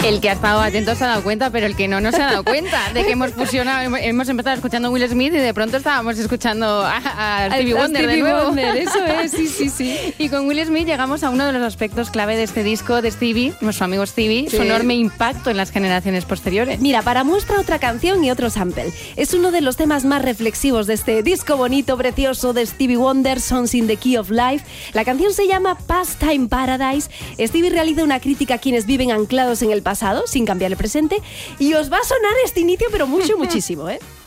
El que ha estado atento se ha dado cuenta, pero el que no se ha dado cuenta de que hemos fusionado, hemos empezado escuchando a Will Smith y de pronto estábamos escuchando a Stevie Wonder de nuevo. Wonder, eso es, sí. Y con Will Smith llegamos a uno de los aspectos clave de este disco de Stevie, nuestro amigo Stevie, su enorme impacto en las generaciones posteriores. Mira, para muestra otra canción y otro sample. Es uno de los temas más reflexivos de este disco bonito, precioso de Stevie Wonder, Songs in the Key of Life. La canción se llama Pastime Paradise. Stevie realiza una crítica a quienes viven anclados en el pasado, sin cambiar el presente, y os va a sonar este inicio, pero mucho, muchísimo, ¿eh?